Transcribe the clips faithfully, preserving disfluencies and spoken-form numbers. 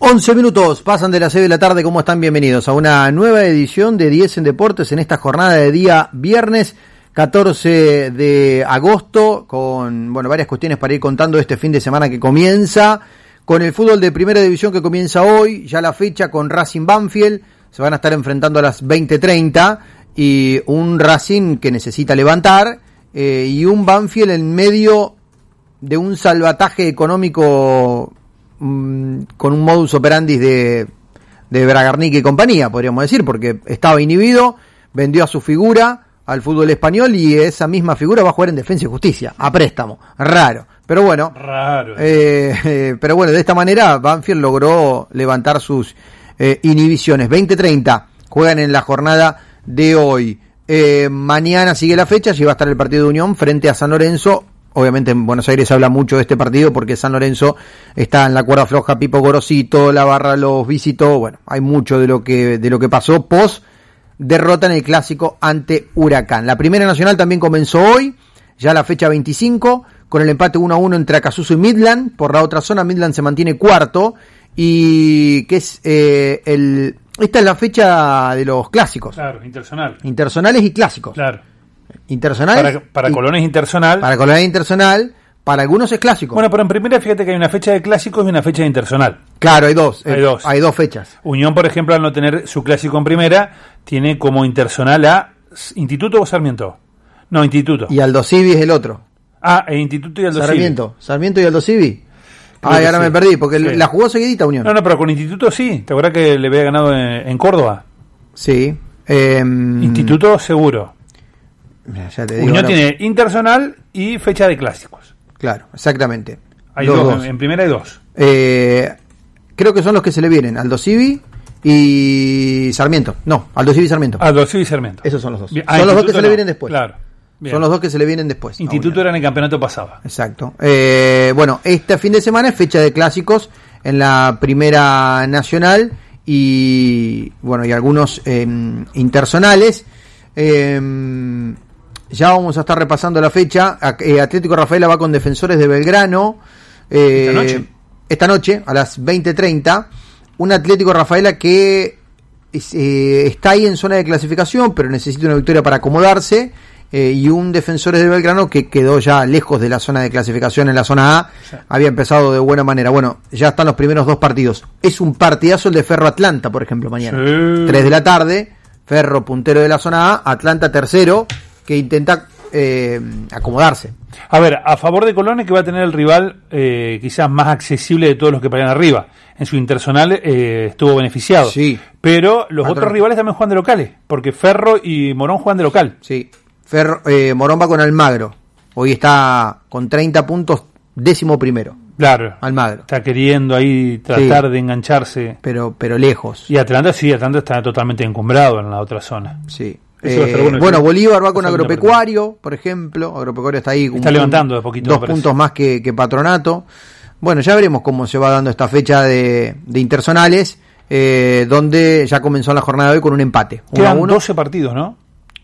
once minutos pasan de las seis de la tarde. ¿Cómo están? Bienvenidos a una nueva edición de diez en Deportes en esta jornada de día viernes catorce de agosto, con bueno varias cuestiones para ir contando este fin de semana que comienza, con el fútbol de primera división que comienza hoy, ya la fecha con Racing Banfield, se van a estar enfrentando a las veinte treinta, y un Racing que necesita levantar, eh, y un Banfield en medio de un salvataje económico mmm, con un modus operandi de, de Bragarnik y compañía, podríamos decir, porque estaba inhibido, vendió a su figura al fútbol español y esa misma figura va a jugar en Defensa y Justicia, a préstamo, raro, pero bueno, raro. Eh, eh, pero bueno, de esta manera Banfield logró levantar sus eh, inhibiciones. veinte treinta juegan en la jornada de hoy. Eh, mañana sigue la fecha, y va a estar el partido de Unión frente a San Lorenzo. Obviamente en Buenos Aires se habla mucho de este partido porque San Lorenzo está en la cuerda floja, Pipo Gorosito, la barra los visitó, bueno, hay mucho de lo que de lo que pasó post derrota en el clásico ante Huracán. La Primera Nacional también comenzó hoy, ya la fecha veinticinco, con el empate uno a uno entre Acasuso y Midland. Por la otra zona, Midland se mantiene cuarto, y que es eh, el esta es la fecha de los clásicos. Claro, interzonal. Interzonales y clásicos. Claro. Interzonales. Para, para y, Colón es interzonal. Para Colón es interzonal. Para algunos es clásico. Bueno, pero en primera fíjate que hay una fecha de clásicos y una fecha de interzonal. Claro, hay dos. Hay eh, dos. Hay dos fechas. Unión, por ejemplo, al no tener su clásico en primera, tiene como interzonal a Instituto o Sarmiento. No, Instituto. Y Aldo Civi es el otro. Ah, el Instituto y Aldo Civi. Sarmiento. Sarmiento y Aldo Civi. Creo Ay, ahora sí. me perdí, porque Sí. la jugó seguidita Unión. No, no, pero con Instituto sí. ¿Te acuerdas que le había ganado en, en Córdoba? Sí. Eh, Instituto seguro. Ya te digo, Unión ahora, tiene interzonal y fecha de clásicos. Claro, exactamente. Hay Los dos, dos. En, en primera hay dos. Eh, creo que son los que se le vienen, Aldo Civi y Sarmiento. No, Aldo Civi y Sarmiento. Aldo Civi y Sarmiento. Esos son los dos. Bien. Ah, son los dos que Instituto se le no. vienen después. Claro. Bien. Son los dos que se le vienen después. Instituto era en el campeonato pasado. Exacto. Eh, bueno, este fin de semana es fecha de clásicos en la Primera Nacional y bueno, y algunos eh, interzonales. Eh, ya vamos a estar repasando la fecha. Eh, Atlético Rafaela va con Defensores de Belgrano. Eh, ¿Esta noche? Esta noche, a las veinte treinta. Un Atlético Rafaela que es, eh, está ahí en zona de clasificación, pero necesita una victoria para acomodarse. Eh, y un Defensores de Belgrano que quedó ya lejos de la zona de clasificación en la zona A, sí. Había empezado de buena manera. Bueno, ya están los primeros dos partidos. Es un partidazo el de Ferro Atlanta, por ejemplo, mañana. Sí. tres de la tarde, Ferro puntero de la zona A, Atlanta tercero, que intenta eh, acomodarse. A ver, a favor de Colón es que va a tener el rival eh, quizás más accesible de todos los que pelean arriba. En su interzonal eh, estuvo beneficiado. Sí. Pero los Otro. otros rivales también juegan de locales, porque Ferro y Morón juegan de local. Sí. Ferro, eh, Morón va con Almagro. Hoy está con treinta puntos, décimo primero. Claro. Almagro. Está queriendo ahí tratar Sí. de engancharse. Pero, pero lejos. Y Atlanta sí, Atlanta está totalmente encumbrado en la otra zona. Sí. Eso va a estar Eh, bueno, bueno, sí. Bolívar va con Esa Agropecuario, por ejemplo. Agropecuario está ahí. Está un, levantando de poquito, Dos me parece. puntos más que, que Patronato. Bueno, ya veremos cómo se va dando esta fecha de, de interzonales, eh, donde ya comenzó la jornada de hoy con un empate. uno a Quedan uno. doce partidos, ¿no?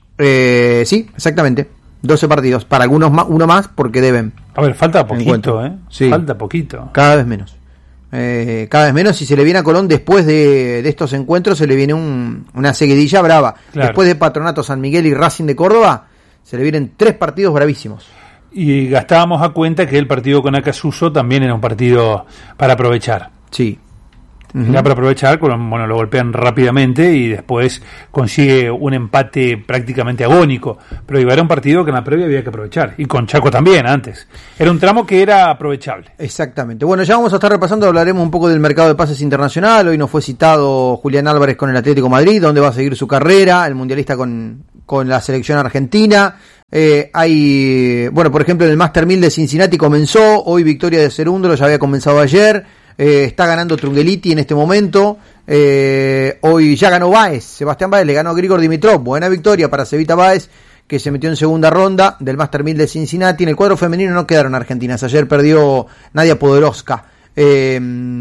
Eh, sí, exactamente. doce partidos. Para algunos más, uno más porque deben. A ver, falta poquito, Encuentro. ¿eh? Sí. Falta poquito. Cada vez menos. Eh, cada vez menos. Y se le viene a Colón después de, de estos encuentros, se le viene un, una seguidilla brava. Claro. Después de Patronato, San Miguel y Racing de Córdoba, se le vienen tres partidos bravísimos. Y gastábamos a cuenta que el partido con Acasuso también era un partido para aprovechar. Sí. Uh-huh. Era para aprovechar, bueno, lo golpean rápidamente y después consigue un empate prácticamente agónico. Pero iba a ser un partido que en la previa había que aprovechar. Y con Chaco también antes. Era un tramo que era aprovechable. Exactamente. Bueno, ya vamos a estar repasando, hablaremos un poco del mercado de pases internacional. Hoy nos fue citado Julián Álvarez con el Atlético Madrid, donde va a seguir su carrera, el mundialista con, con la selección argentina. Eh, hay, bueno, por ejemplo, en el Master mil de Cincinnati comenzó, hoy victoria de Cerúndolo, ya había comenzado ayer. Eh, está ganando Trungeliti en este momento. Eh, hoy ya ganó Báez, Sebastián Báez le ganó a Grigor Dimitrov. Buena victoria para Cevita Báez, que se metió en segunda ronda del Master mil de Cincinnati. En el cuadro femenino no quedaron argentinas. Ayer perdió Nadia Podoroska eh,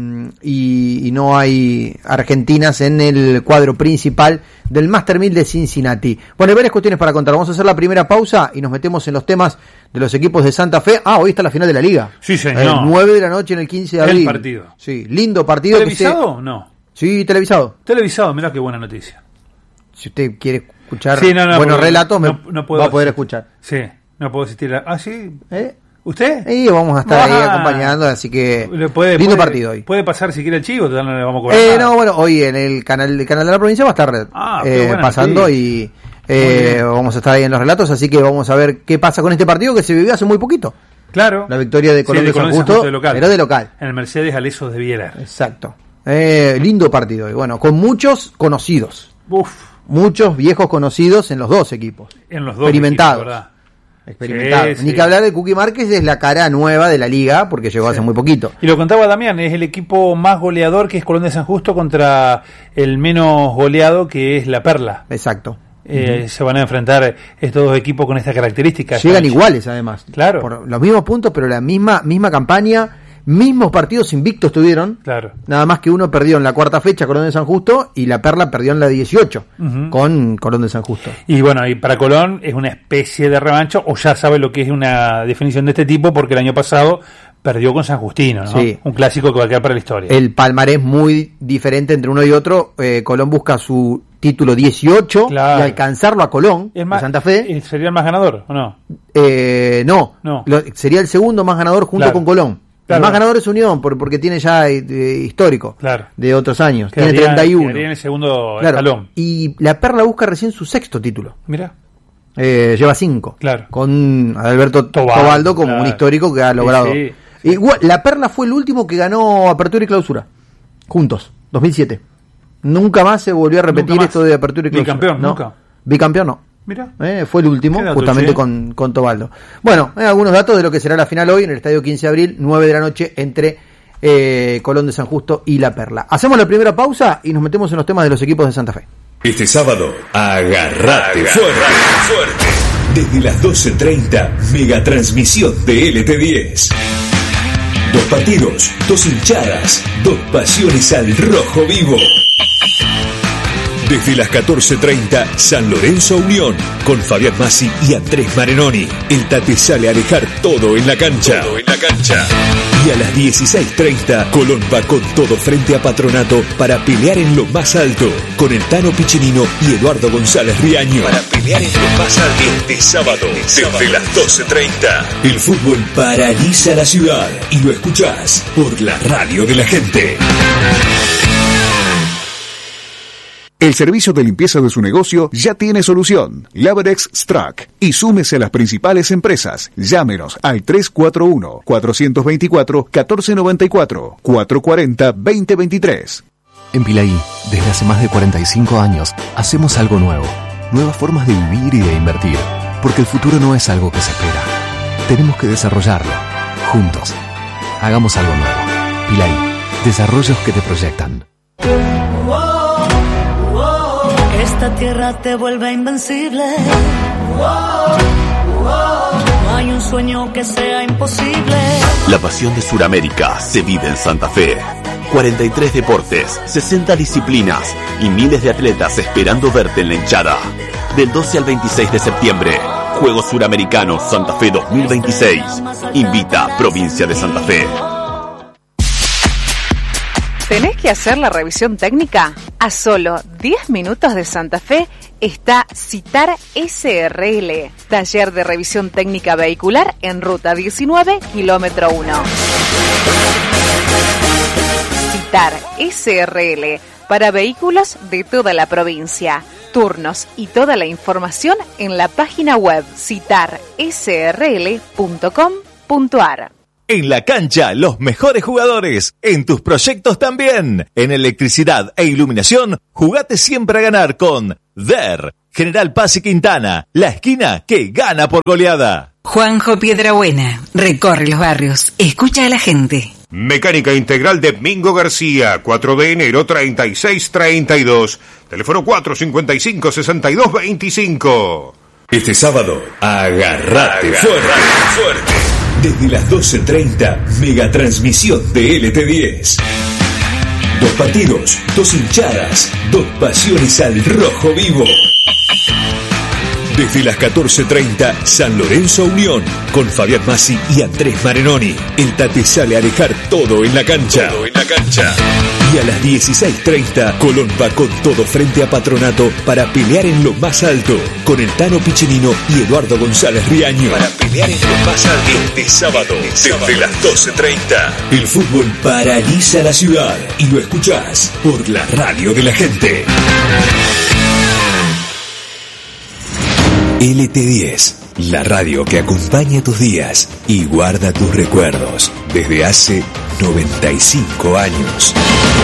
y, y no hay argentinas en el cuadro principal del Master mil de Cincinnati. Bueno, hay varias cuestiones para contar. Vamos a hacer la primera pausa y nos metemos en los temas de los equipos de Santa Fe. Ah, hoy está la final de la Liga. Sí, señor. El nueve de la noche en el quince de abril. El partido. Sí, lindo partido. ¿Televisado o no? Sí, televisado. Televisado, mirá qué buena noticia. Si usted quiere escuchar sí, no, no, buenos relatos, no, no puedo va a poder escuchar. Sí, no puedo asistir. A... Ah, sí. ¿Eh? ¿Usted? Y vamos a estar ah, ahí acompañando, así que puede, lindo puede, partido hoy. Puede pasar si quiere el chivo, no le vamos a cobrar. Eh, nada. no, bueno, hoy en el canal, el canal de la provincia va a estar ah, eh, pasando y eh, vamos a estar ahí en los relatos, así que vamos a ver qué pasa con este partido que se vivió hace muy poquito. Claro. La victoria de Colón, sí, de, de San Justo, Justo de local. Era de local. En el Mercedes Alesos de Viera. Exacto. Eh, lindo partido hoy, bueno, con muchos conocidos. Uf. Muchos viejos conocidos en los dos equipos. En los dos experimentados. Equipos, ¿verdad? Experimentado. Sí, Ni sí. que hablar de Cookie Márquez, es la cara nueva de la liga porque llegó sí. hace muy poquito. Y lo contaba Damián, es el equipo más goleador que es Colón de San Justo contra el menos goleado que es La Perla. Exacto. Eh, uh-huh. Se van a enfrentar estos dos equipos con estas características. Llegan iguales además. Claro. Por los mismos puntos, pero la misma misma campaña, mismos partidos invictos tuvieron. Claro. Nada más que uno perdió en la cuarta fecha, Colón de San Justo, y La Perla perdió en la dieciocho, uh-huh. con Colón de San Justo. Y bueno, y para Colón es una especie de revancho, o ya sabe lo que es una definición de este tipo, porque el año pasado perdió con San Justino, ¿no? Sí. Un clásico que va a quedar para la historia. El palmarés muy diferente entre uno y otro. Eh, Colón busca su título dieciocho, claro, y alcanzarlo a Colón, es más, de Santa Fe. ¿Sería el más ganador o no? Eh, no, no. Lo, sería el segundo más ganador junto claro. con Colón. Claro. El más ganador es Unión, por, porque tiene ya eh, histórico, claro, de otros años. Quedaría, tiene treinta y uno. Quedaría en el segundo claro. escalón. Y La Perla busca recién su sexto título. Mira. Eh, lleva cinco. Claro. Con Alberto Tobaldo, Tobaldo como claro. un histórico que ha logrado. Sí, sí. Igual, La Perla fue el último que ganó Apertura y Clausura. Juntos, dos mil siete. Nunca más se volvió a repetir esto de Apertura y Clausura. Bicampeón, ¿no? nunca. Bicampeón no. Mira. Eh, fue el último, dato, justamente sí. con, con Tobaldo. Bueno, eh, algunos datos de lo que será la final hoy en el Estadio quince de abril, nueve de la noche, entre eh, Colón de San Justo y La Perla. Hacemos la primera pausa y nos metemos en los temas de los equipos de Santa Fe. Este sábado, agarrate fuerte, fuerte. Desde las doce treinta, megatransmisión de L T diez. Dos partidos, dos hinchadas, dos pasiones al rojo vivo. Desde las catorce treinta, San Lorenzo Unión, con Fabián Massi y Andrés Marenoni. El Tate sale a dejar todo en la cancha. Todo en la cancha. Y a las dieciséis treinta, Colón va con todo frente a Patronato para pelear en lo más alto, con el Tano Piccinino y Eduardo González Riaño. Para pelear en lo más alto este sábado, desde las doce treinta. El fútbol paraliza la ciudad y lo escuchás por la radio de la gente. El servicio de limpieza de su negocio ya tiene solución. Laverex Strack. Y súmese a las principales empresas. Llámenos al tres cuatro uno, cuatro dos cuatro, uno cuatro nueve cuatro, cuatro cuatro cero, dos cero dos tres. En Pilaí, desde hace más de cuarenta y cinco años, hacemos algo nuevo. Nuevas formas de vivir y de invertir. Porque el futuro no es algo que se espera. Tenemos que desarrollarlo. Juntos. Hagamos algo nuevo. Pilaí. Desarrollos que te proyectan. Esta tierra te vuelve invencible. No hay un sueño que sea imposible. La pasión de Sudamérica se vive en Santa Fe. cuarenta y tres deportes, sesenta disciplinas y miles de atletas esperando verte en la hinchada. Del doce al veintiséis de septiembre, Juegos Suramericanos Santa Fe dos mil veintiséis. Invita Provincia de Santa Fe. ¿Tenés que hacer la revisión técnica? A solo diez minutos de Santa Fe está Citar S R L, taller de revisión técnica vehicular en ruta diecinueve, kilómetro uno. Citar S R L, para vehículos de toda la provincia. Turnos y toda la información en la página web citar s r l punto com punto a r. En la cancha, los mejores jugadores. En tus proyectos también. En electricidad e iluminación, jugate siempre a ganar con D E R. General Paz y Quintana, la esquina que gana por goleada. Juanjo Piedrabuena, recorre los barrios, escucha a la gente. Mecánica Integral de Mingo García, cuatro de enero treinta y seis treinta y dos. Teléfono cuatro cincuenta y cinco sesenta y dos veinticinco. Este sábado, agarrate fuerte, fuerte. Desde las doce treinta, megatransmisión de L T diez. Dos partidos, dos hinchadas, dos pasiones al rojo vivo. Desde las catorce treinta, San Lorenzo Unión, con Fabián Massi y Andrés Marenoni. El Tate sale a dejar todo en la cancha. Todo en la cancha. Y a las dieciséis treinta, Colón va con todo frente a Patronato para pelear en lo más alto, con el Tano Piccinino y Eduardo González Riaño. Para pelear en lo más alto este sábado, desde las doce treinta. El fútbol paraliza la ciudad y lo escuchás por la radio de la gente. L T diez, la radio que acompaña tus días y guarda tus recuerdos desde hace noventa y cinco años.